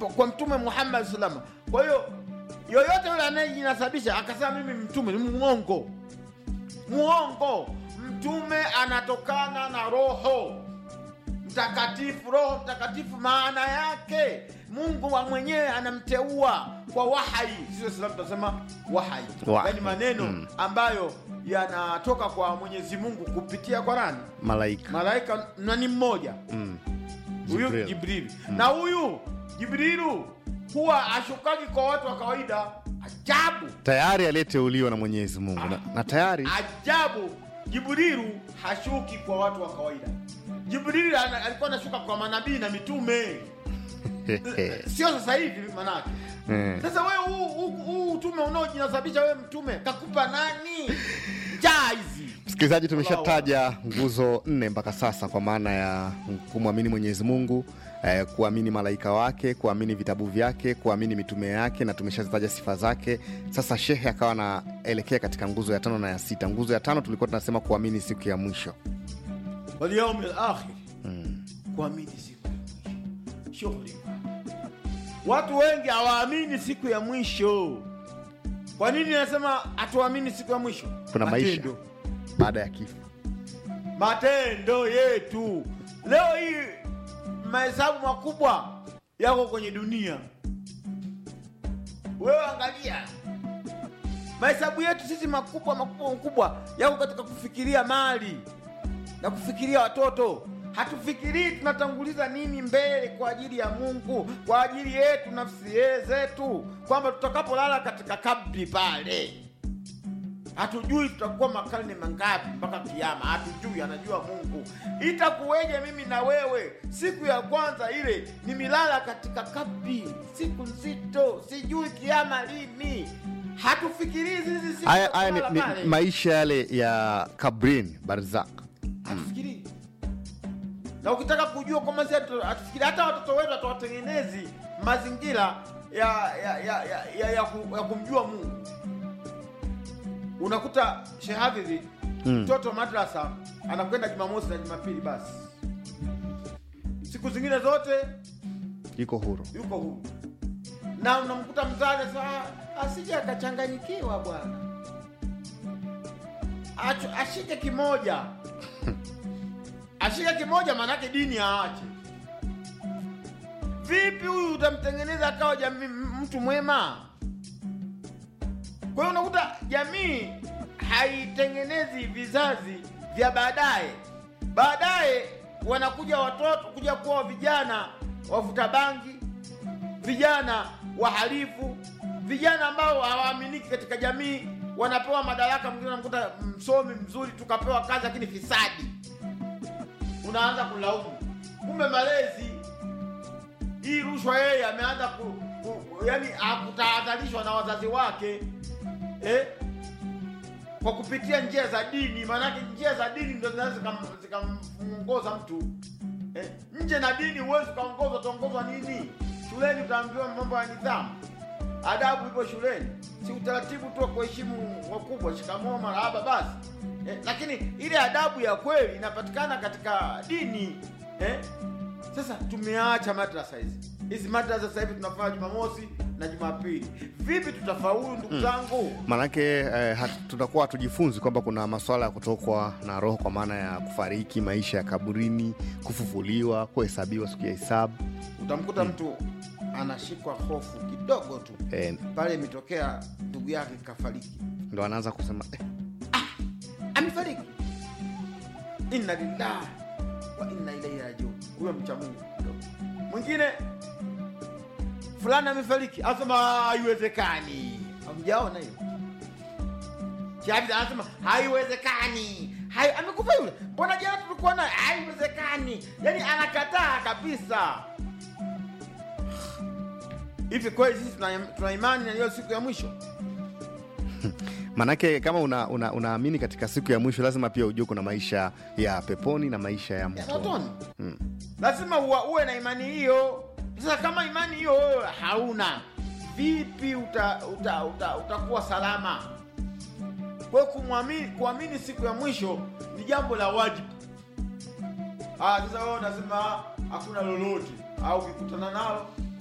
kwa Mtume Muhammad sallallahu alaihi wasallam. Kwa hiyo yoyote yule anayejinasabisha akasema mimi mtume, ni muongo. Mtume anatokana na Roho Mtakatifu. Roho Mtakatifu maana yake Mungu wa mwenyewe anamteua kwa wahai. Sisi Waislamu tunasema wahai, yaani maneno ambayo yanatoka kwa Mwenyezi Mungu kupitia kwa nani? Malaika na ni mmoja, huyu Jibril. Na huyu Jibrilu huwa ashukagi kwa watu wa kawaida. Ajabu, tayari aliyeteuliwa na Mwenyezi Mungu. Na tayari ajabu, Jibrilu hashuki kwa watu wa kawaida. Jibril alikuwa anashuka kwa manabii na mitume. Sio sasa hivi manake. Sasa wewe huu utume unaojinasabisha wewe mtume kakupa nani? Jaizi. Msikilizaji, tumeshataja nguzo 4 mpaka sasa, kwa maana ya kumwamini Mwenyezi Mungu, kuamini malaika wake, kuamini vitabu vyake, kuamini mitume yake, na tumeshazitaja sifa zake. Sasa shehe akawa anaelekea katika nguzo ya 5 na ya 6. Nguzo ya 5 tulikuwa tunasema kuamini siku ya mwisho. Wal yawmil akhir. Kuamini siku ya mwisho. Shughuli. Watu wengi hawaamini siku ya mwisho. Kwa nini nasema hatuamini siku ya mwisho? Kuna maisha baada ya kifo. Matendo yetu. Leo hii mahesabu makubwa yako kwenye dunia. Wewe angalia. Mahesabu yetu sisi makubwa yako katika kufikiria mali na kufikiria watoto. Hatufikirii tunatanguliza nini mbele kwa ajili ya Mungu, kwa ajili yetu nafsi zetu, kwamba tutakapolala katika kabri pale hatujui tutakuwa makarne mangapi mpaka kiyama. Hatujui, anajua Mungu. Itakuweje mimi na wewe siku ya kwanza ile ni milala katika kabri, siku nzito, sijui kiyama lini. Hatufikirii hizi siku. Haya ni maisha yale ya kabrini, barzak. Hatufikirii. Na ukitaka kujua kwa maana hatufikirii, hata watoto wetu atawatengenezi mazingira ya kumjua Mungu. Unakuta Sheikh Hafidhi mtoto madrasa anakwenda Jumamosi na Jumapili basi. Siku zingine zote yuko huru. Na unamkuta mzazi sasa asije akachanganyikiwa bwana. Ashike kimoja. Ashike kimoja maana yake dini aache. Vipi huyu utamtengeneza akawa jamii mtu mwema? Kwa hiyo unakuta jamii haitengenezi vizazi vya baadaye. Baadaye wanakuja watoto kuja kuwa vijana wavuta bangi, vijana wahalifu, vijana ambao hawaaminiki katika jamii, wanapewa madaraka. Mwingine unakuta msomi mzuri tukapewa kazi lakini fisadi. Unaanza kulaumu. Kumbe malezi hii rushwa yeye ameanza yani akutahadharishwa na wazazi wake. Kwa kupitia njia za dini, maana njia za dini ndio zinaweza zikamuongoza mtu. Nje na dini huwezi kaongozwa. Utaongozwa nini? Shuleni utaambiwa mambo ya nidhamu. Adabu ipo shuleni. Si utaratibu tu kuheshimu wakubwa, shikamoo, marahaba basi. Lakini ile adabu ya kweli inapatikana katika dini. Sasa tumeacha madrasa hizi. Hizi madrasa sasa hivi tunafanya Jumamosi na Jumapili. Vipi tutafaulu ndugu zangu? Manake tutakuwa tujifunzi kwamba kuna masuala ya kutokwa na roho, kwa maana ya kufariki, maisha ya kaburini, kufufuliwa, kuhesabiwa siku ya hisabu. Utamkuta mtu anashikwa hofu kidogo tu. Pale imetokea ndugu yake kafariki. Ndio anaanza kusema amefariki. Inna lillahi wa inna ilaihi rajiun. Huyo mcha Mungu. Mwingine fulani amefariki, anasema haiwezekani. Hamjaona hiyo? Kiasi anasema haiwezekani. Amekufa yule. Mbona jana tulikuwa naye? Haiwezekani. Yaani anakataa kabisa. Hivi kweli sisi tuna imani na hiyo siku ya mwisho? Manake kama unaamini katika siku ya mwisho, lazima pia ujue kuna maisha ya peponi na maisha ya motoni. Lazima uwe na imani hiyo. Sasa kama imani hiyo wewe hauna, vipi utakuwa salama? Kwa kuamini siku ya mwisho ni jambo la wajibu. Sasa wewe unasema hakuna lolote, au ukikutana nalo